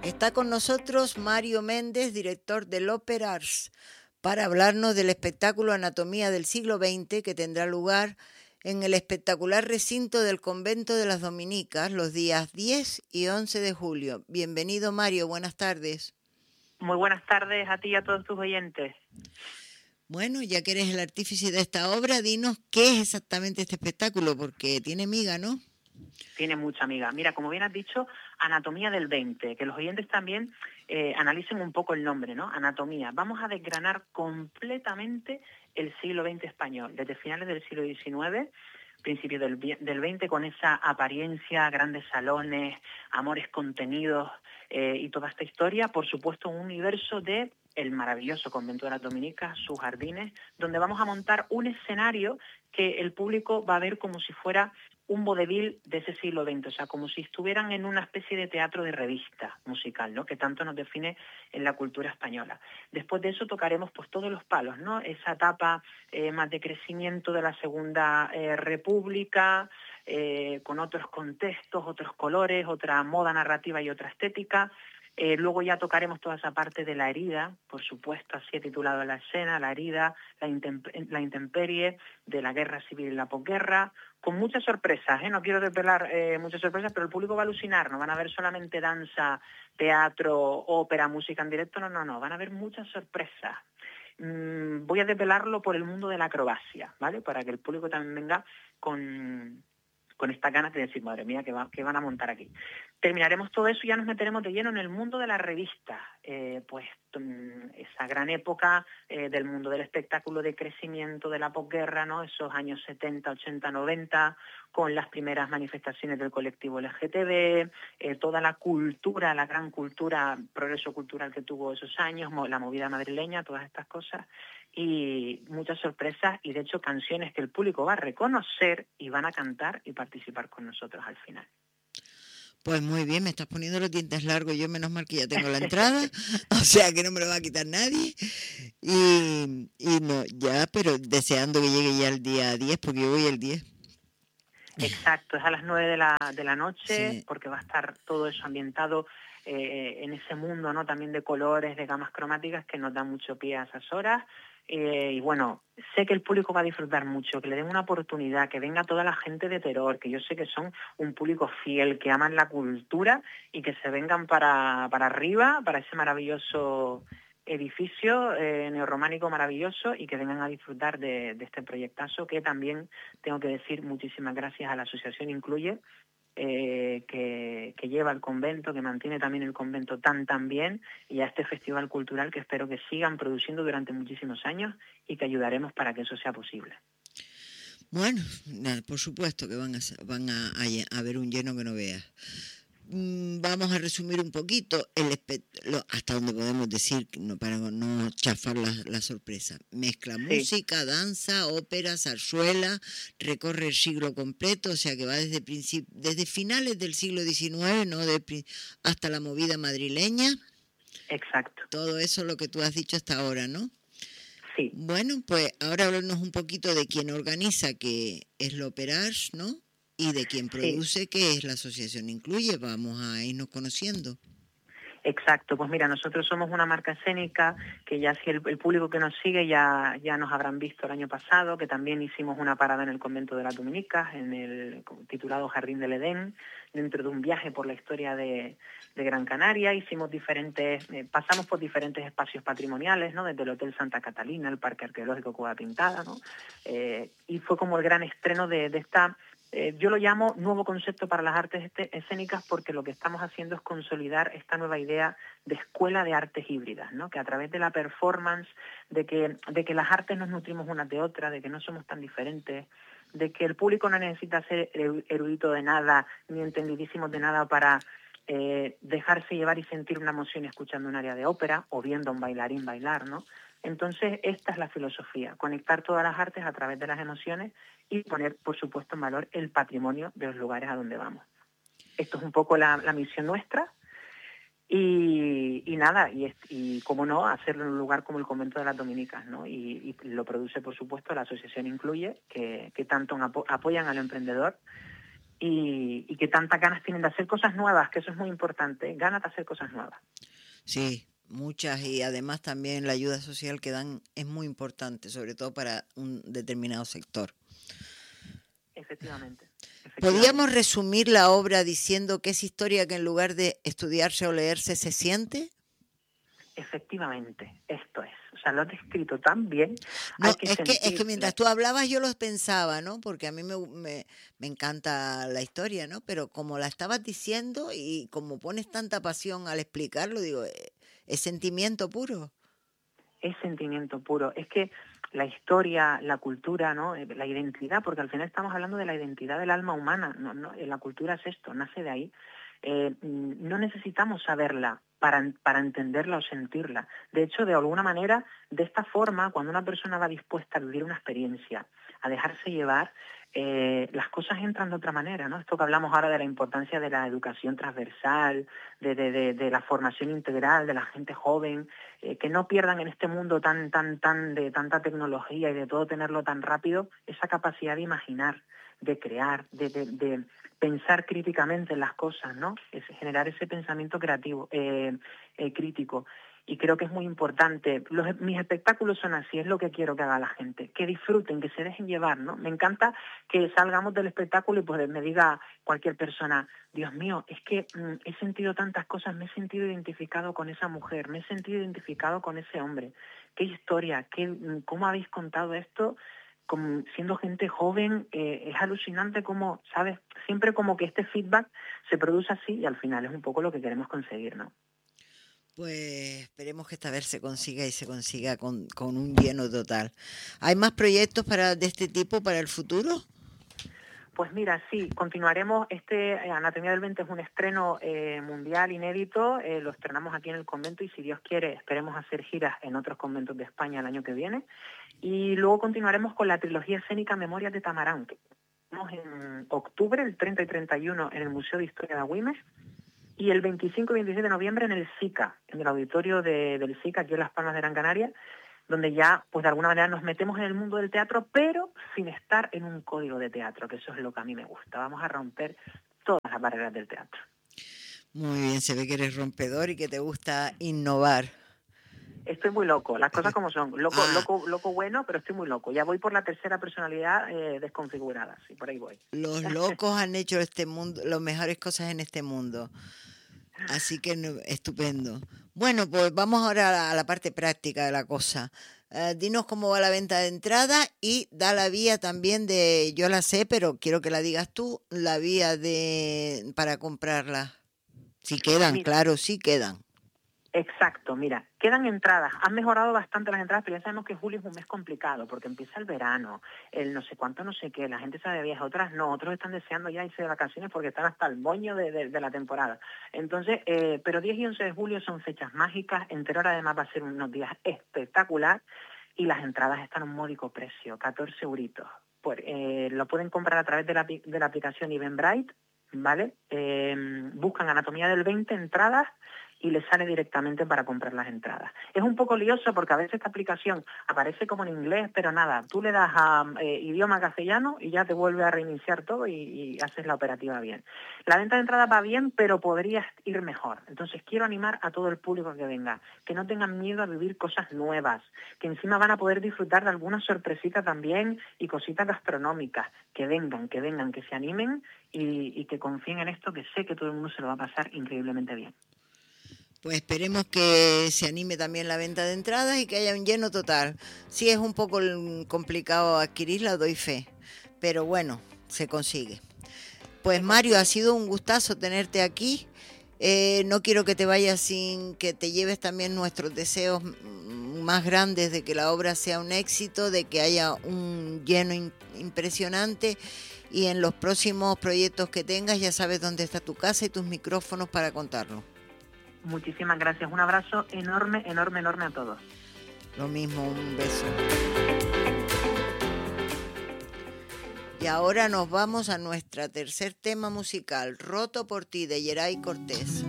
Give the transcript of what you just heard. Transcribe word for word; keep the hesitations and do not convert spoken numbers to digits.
Está con nosotros Mario Méndez, director del Opera Ars, para hablarnos del espectáculo Anatomía del siglo veinte que tendrá lugar en el espectacular recinto del Convento de las Dominicas los días diez y once de julio. Bienvenido, Mario, buenas tardes. Muy buenas tardes a ti y a todos tus oyentes. Bueno, ya que eres el artífice de esta obra, dinos qué es exactamente este espectáculo, porque tiene miga, ¿no? Tiene mucha amiga. Mira, como bien has dicho, Anatomía del veinte, que los oyentes también eh, analicen un poco el nombre, ¿no? Anatomía. Vamos a desgranar completamente el siglo veinte español, desde finales del siglo diecinueve, principios del, del veinte, con esa apariencia, grandes salones, amores contenidos eh, y toda esta historia, por supuesto, un universo de el maravilloso Convento de las Dominicas, sus jardines, donde vamos a montar un escenario que el público va a ver como si fuera un vodevil de ese siglo veinte, o sea, como si estuvieran en una especie de teatro de revista musical, ¿no?, que tanto nos define en la cultura española. Después de eso tocaremos pues todos los palos, ¿no?, esa etapa eh, más de crecimiento de la Segunda eh, República, eh, con otros contextos, otros colores, otra moda narrativa y otra estética. Eh, luego ya tocaremos toda esa parte de la herida, por supuesto, así he titulado la escena, la herida, la, intemp- la intemperie de la guerra civil y la posguerra, con muchas sorpresas, ¿eh? No quiero desvelar eh, muchas sorpresas, pero el público va a alucinar, no van a ver solamente danza, teatro, ópera, música en directo, no, no, no, van a ver muchas sorpresas. Mm, voy a desvelarlo por el mundo de la acrobacia, ¿vale?, para que el público también venga con... con estas ganas de decir, madre mía, ¿qué, va, qué van a montar aquí? Terminaremos todo eso y ya nos meteremos de lleno en el mundo de la revista, eh, pues esa gran época eh, del mundo del espectáculo de crecimiento de la posguerra, ¿no?, esos años setenta, ochenta, noventa, con las primeras manifestaciones del colectivo L G T B, eh, toda la cultura, la gran cultura, progreso cultural que tuvo esos años, la movida madrileña, todas estas cosas, y muchas sorpresas y de hecho canciones que el público va a reconocer y van a cantar y participar con nosotros al final. Pues muy bien, me estás poniendo los dientes largos, yo menos mal que ya tengo la entrada, o sea que no me lo va a quitar nadie, y, y no, ya, pero deseando que llegue ya el día diez, porque yo voy el diez. Exacto, es a las nueve de la, de la noche, Sí. porque va a estar todo eso ambientado eh, en ese mundo, ¿no?, también de colores, de gamas cromáticas que nos da mucho pie a esas horas. Eh, y bueno, sé que el público va a disfrutar mucho, que le den una oportunidad, que venga toda la gente de Terror, que yo sé que son un público fiel, que aman la cultura y que se vengan para, para arriba, para ese maravilloso edificio eh, neorrománico maravilloso y que vengan a disfrutar de, de este proyectazo, que también tengo que decir muchísimas gracias a la asociación Incluye, Eh, que, que lleva el convento, que mantiene también el convento tan tan bien, y a este festival cultural que espero que sigan produciendo durante muchísimos años y que ayudaremos para que eso sea posible. Bueno, nada, por supuesto que van a van a, a, a ver un lleno que no veas. Mm, vamos a resumir un poquito el lo, hasta donde podemos decir, no, para no chafar la, la sorpresa. Mezcla Sí. música, danza, ópera, zarzuela, recorre el siglo completo, o sea que va desde princip desde finales del siglo diecinueve, ¿no?, de, hasta la movida madrileña. Exacto. Todo eso lo que tú has dicho hasta ahora, ¿no? Sí. Bueno, pues ahora háblanos un poquito de quién organiza, que es el Opera Ars, ¿no?, y de quien produce, sí, que es la asociación Incluye. Vamos a irnos conociendo. Exacto, pues mira, nosotros somos una marca escénica que ya si el, el público que nos sigue ya, ya nos habrán visto el año pasado, que también hicimos una parada en el Convento de las Dominicas, en el titulado Jardín del Edén, dentro de un viaje por la historia de, de Gran Canaria. Hicimos diferentes, eh, pasamos por diferentes espacios patrimoniales, ¿no?, desde el Hotel Santa Catalina, el Parque Arqueológico Cueva Pintada, ¿no?, eh, y fue como el gran estreno de, de esta... Eh, yo lo llamo nuevo concepto para las artes escénicas, porque lo que estamos haciendo es consolidar esta nueva idea de escuela de artes híbridas, ¿no?, que a través de la performance, de que, de que las artes nos nutrimos unas de otras, de que no somos tan diferentes, de que el público no necesita ser erudito de nada, ni entendidísimos de nada para eh, dejarse llevar y sentir una emoción escuchando un área de ópera o viendo a un bailarín bailar, ¿no? Entonces, esta es la filosofía, conectar todas las artes a través de las emociones y poner, por supuesto, en valor el patrimonio de los lugares a donde vamos. Esto es un poco la, la misión nuestra y, y nada, y, y cómo no, hacerlo en un lugar como el Convento de las Dominicas, ¿no? Y, y lo produce, por supuesto, la asociación Incluye, que, que tanto apo apoyan al emprendedor y, y que tantas ganas tienen de hacer cosas nuevas, que eso es muy importante, ganas de hacer cosas nuevas. Sí, muchas, y además también la ayuda social que dan es muy importante, sobre todo para un determinado sector. Efectivamente. efectivamente. ¿Podríamos resumir la obra diciendo que es historia que en lugar de estudiarse o leerse se siente? Efectivamente, esto es. O sea, lo has descrito tan bien. No, hay que es que es que mientras tú hablabas yo los pensaba, ¿no? Porque a mí me, me, me encanta la historia, ¿no? Pero como la estabas diciendo y como pones tanta pasión al explicarlo, digo, es sentimiento puro. Es sentimiento puro. Es que la historia, la cultura, ¿no? La identidad, porque al final estamos hablando de la identidad del alma humana. No, no, la cultura es esto, nace de ahí. Eh, no necesitamos saberla para, para entenderla o sentirla. De hecho, de alguna manera, de esta forma, cuando una persona va dispuesta a vivir una experiencia, a dejarse llevar, eh, las cosas entran de otra manera, ¿no? Esto que hablamos ahora de la importancia de la educación transversal, de, de, de, de la formación integral de la gente joven, eh, que no pierdan en este mundo tan, tan, tan de tanta tecnología y de todo tenerlo tan rápido, esa capacidad de imaginar, de crear, de, de, de pensar críticamente en las cosas, ¿no? Es generar ese pensamiento creativo, eh, eh, crítico. Y creo que es muy importante. Los, mis espectáculos son así, es lo que quiero que haga la gente, que disfruten, que se dejen llevar, ¿no? Me encanta que salgamos del espectáculo y pues me diga cualquier persona, Dios mío, es que mm, he sentido tantas cosas, me he sentido identificado con esa mujer, me he sentido identificado con ese hombre. ¿Qué historia? Qué, ¿Cómo habéis contado esto? Como siendo gente joven, eh, es alucinante como, ¿sabes? Siempre como que este feedback se produce así y al final es un poco lo que queremos conseguir, ¿no? Pues esperemos que esta vez se consiga y se consiga con, con un lleno total. ¿Hay más proyectos para de este tipo para el futuro? Pues mira, sí, continuaremos. Este eh, Anatomía del veinte es un estreno eh, mundial inédito, eh, lo estrenamos aquí en el convento y si Dios quiere esperemos hacer giras en otros conventos de España el año que viene. Y luego continuaremos con la trilogía escénica Memorias de Tamarán, que estamos en octubre, el treinta y treinta y uno en el Museo de Historia de Agüimes, y el veinticinco y veintiséis de noviembre en el SICA, en el auditorio de, del SICA, aquí en Las Palmas de Gran Canaria, donde ya, pues de alguna manera nos metemos en el mundo del teatro, pero sin estar en un código de teatro, que eso es lo que a mí me gusta. Vamos a romper todas las barreras del teatro. Muy bien, se ve que eres rompedor y que te gusta innovar. Estoy muy loco, las cosas como son. Loco, ah. loco, loco bueno, pero estoy muy loco. Ya voy por la tercera personalidad eh, desconfigurada, sí, por ahí voy. Los locos han hecho este mundo, las mejores cosas en este mundo. Así que no, estupendo. Bueno, pues vamos ahora a la, a la parte práctica de la cosa. Uh, dinos cómo va la venta de entrada y da la vía también de, yo la sé, pero quiero que la digas tú, la vía de para comprarla. Si quedan, mira, claro, sí quedan. Exacto, mira, quedan entradas, han mejorado bastante las entradas, pero ya sabemos que julio es un mes complicado porque empieza el verano, el no sé cuánto, no sé qué, la gente sabe de viaje, otras no, otros están deseando ya irse de vacaciones porque están hasta el moño de, de, de la temporada. Entonces, eh, pero diez y once de julio son fechas mágicas, Enteror además va a ser unos días espectacular y las entradas están a un módico precio, catorce euritos. Pues, eh, lo pueden comprar a través de la, de la aplicación Eventbrite, ¿vale? Eh, buscan Anatomía del veinte, entradas, y les sale directamente para comprar las entradas. Es un poco lioso porque a veces esta aplicación aparece como en inglés, pero nada, tú le das a eh, idioma castellano y ya te vuelve a reiniciar todo y, y haces la operativa bien. La venta de entradas va bien, pero podría ir mejor. Entonces quiero animar a todo el público que venga, que no tengan miedo a vivir cosas nuevas, que encima van a poder disfrutar de alguna sorpresita también y cositas gastronómicas. Que vengan, que vengan, que se animen y, y que confíen en esto, que sé que todo el mundo se lo va a pasar increíblemente bien. Pues esperemos que se anime también la venta de entradas y que haya un lleno total. Sí es un poco complicado adquirirla, doy fe, pero bueno, se consigue. Pues Mario, ha sido un gustazo tenerte aquí. Eh, no quiero que te vayas sin que te lleves también nuestros deseos más grandes de que la obra sea un éxito, de que haya un lleno in- impresionante y en los próximos proyectos que tengas ya sabes dónde está tu casa y tus micrófonos para contarlo. Muchísimas gracias. Un abrazo enorme, enorme, enorme a todos. Lo mismo, un beso. Y ahora nos vamos a nuestro tercer tema musical, Roto por ti, de Yeray Cortés.